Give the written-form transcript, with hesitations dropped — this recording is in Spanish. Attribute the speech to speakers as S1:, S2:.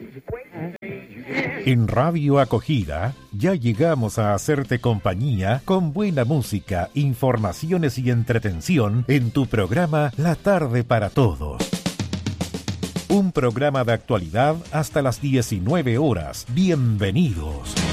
S1: En Radio Acogida ya llegamos a hacerte compañía con buena música, informaciones y entretención en tu programa La Tarde para Todos. Un programa de actualidad hasta las 19 horas. Bienvenidos.